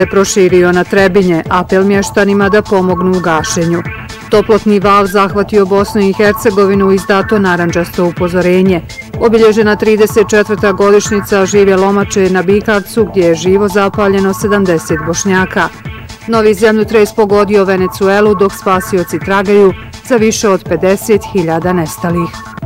proširio na Trebinje, apel mještanima da pomognu u gašenju. Toplotni val zahvatio Bosnu i Hercegovinu, izdato narandžasto upozorenje. Obilježena 34. godišnjica žive lomače na Bikarcu, gdje je živo zapaljeno 70 Bošnjaka. Novi zemljotres pogodio Venecuelu, dok spasioci tragaju za više od 50.000 nestalih.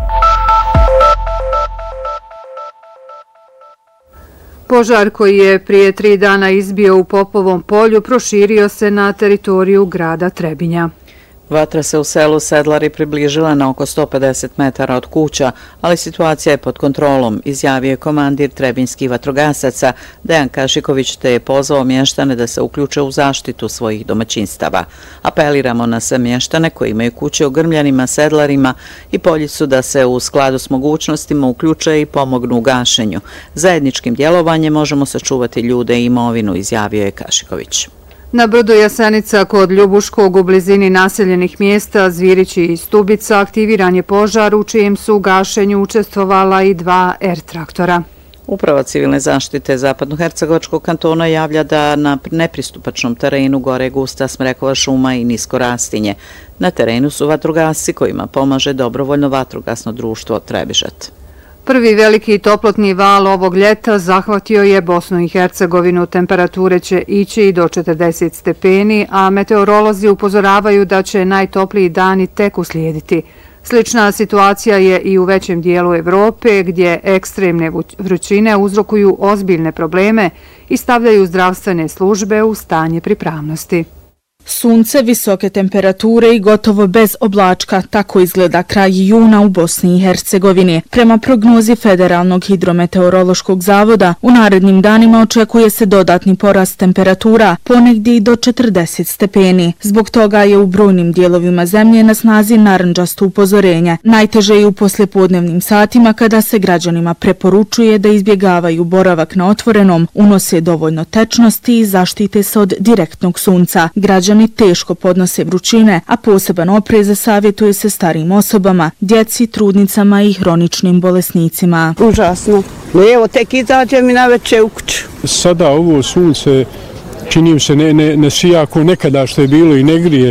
Požar koji je prije 3 dana izbio u Popovom polju proširio se na teritoriju grada Trebinja. Vatra se u selu Sedlari približila na oko 150 metara od kuća, ali situacija je pod kontrolom, izjavio je komandir trebinskih vatrogasaca Dejan Kašiković, te je pozvao mještane da se uključe u zaštitu svojih domaćinstava. Apeliramo na sve mještane koji imaju kuće u Grmljanima, Sedlarima i Poljicu da se u skladu s mogućnostima uključe i pomognu u gašenju. Zajedničkim djelovanjem možemo sačuvati ljude i imovinu, izjavio je Kašiković. Na brdu Jasenica kod Ljubuškog u blizini naseljenih mjesta Zvirići i Stubica aktiviran je požar u čijem su u gašenju učestvovala i 2 R-traktora. Uprava civilne zaštite Zapadnohercegovačkog kantona javlja da na nepristupačnom terenu gore gusta smrekova šuma i nisko rastinje. Na terenu su vatrogasci kojima pomaže dobrovoljno vatrogasno društvo Trebižat. Prvi veliki toplotni val ovog ljeta zahvatio je Bosnu i Hercegovinu. Temperature će ići do 40 stepeni, a meteorolozi upozoravaju da će najtopliji dani tek uslijediti. Slična situacija je i u većem dijelu Evrope, gdje ekstremne vrućine uzrokuju ozbiljne probleme i stavljaju zdravstvene službe u stanje pripravnosti. Sunce, visoke temperature i gotovo bez oblačka, tako izgleda kraj juna u Bosni i Hercegovini. Prema prognozi Federalnog hidrometeorološkog zavoda, u narednim danima očekuje se dodatni porast temperatura, ponegdje i do 40 stepeni. Zbog toga je u brojnim dijelovima zemlje na snazi narandžasto upozorenje. Najteže je u poslijepodnevnim satima kada se građanima preporučuje da izbjegavaju boravak na otvorenom, unose dovoljno tečnosti i zaštite se od direktnog sunca. Građani teško podnose vrućine, a poseban oprez savjetuje se starijim osobama, djeci, trudnicama i hroničnim bolesnicima. Užasno. Evo, tek izađem i naveče u kuću. Sada ovo sunce čini mi se ne sija kao nekada što je bilo i ne grije.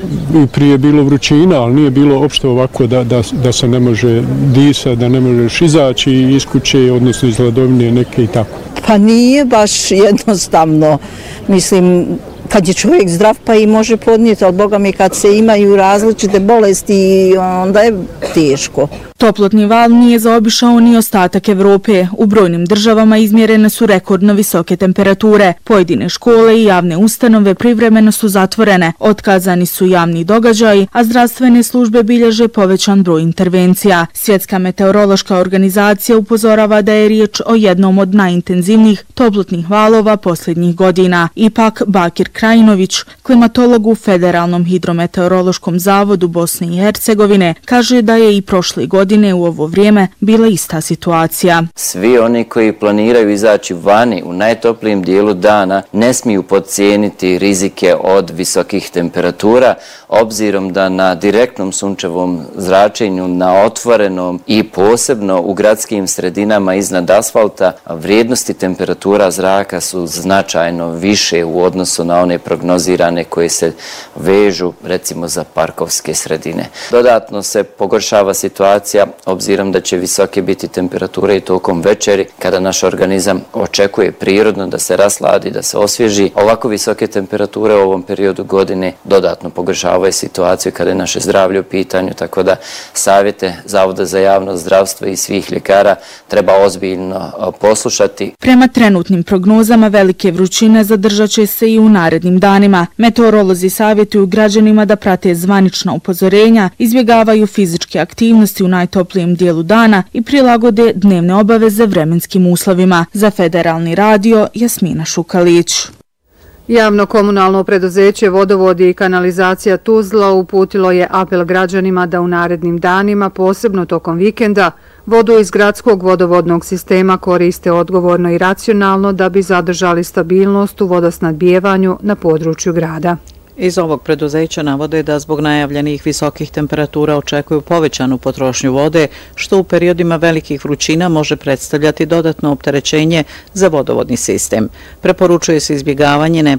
I prije bilo vrućina, ali nije bilo opšte ovako da se ne može disati, da ne možeš izaći iz kuće, odnosno iz hladovine neke i tako. Pa nije baš jednostavno. Mislim, kad je čovjek zdrav pa i može podnijeti, ali Boga mi kad se imaju različite bolesti, onda je teško. Toplotni val nije zaobišao ni ostatak Evrope. U brojnim državama izmjerene su rekordno visoke temperature. Pojedine škole i javne ustanove privremeno su zatvorene, otkazani su javni događaji, a zdravstvene službe bilježe povećan broj intervencija. Svjetska meteorološka organizacija upozorava da je riječ o jednom od najintenzivnijih toplotnih valova posljednjih godina. Ipak Bakir Krajinović, klimatolog u Federalnom hidrometeorološkom zavodu Bosne i Hercegovine, kaže da je i prošle godine u ovo vrijeme bila ista situacija. Svi oni koji planiraju izaći vani u najtoplijem dijelu dana ne smiju podcijeniti rizike od visokih temperatura, obzirom da na direktnom sunčevom zračenju, na otvorenom i posebno u gradskim sredinama iznad asfalta, vrijednosti temperatura zraka su značajno više u odnosu na one prognozirane koje se vežu recimo za parkovske sredine. Dodatno se pogoršava situacija obzirom da će visoke biti temperature i tokom večeri kada naš organizam očekuje prirodno da se rasladi, da se osvježi. Ovako visoke temperature u ovom periodu godine dodatno pogoršavaju situaciju kada je naše zdravlje u pitanju, tako da savjete Zavoda za javno zdravstvo i svih ljekara treba ozbiljno poslušati. Prema trenutnim prognozama velike vrućine zadržat će se i u narednim danima. Meteorolozi savjetuju građanima da prate zvanična upozorenja, izbjegavaju fizičke aktivnosti u najtoplijem dijelu dana i prilagode dnevne obaveze vremenskim uslovima. Za Federalni radio, Jasmina Šukalić. Javno komunalno preduzeće Vodovodi i kanalizacija Tuzla uputilo je apel građanima da u narednim danima, posebno tokom vikenda, vodu iz gradskog vodovodnog sistema koriste odgovorno i racionalno da bi zadržali stabilnost u vodosnabdijevanju na području grada. Iz ovog preduzeća navode da zbog najavljenih visokih temperatura očekuju povećanu potrošnju vode, što u periodima velikih vrućina može predstavljati dodatno opterećenje za vodovodni sistem. Preporučuje se izbjegavanje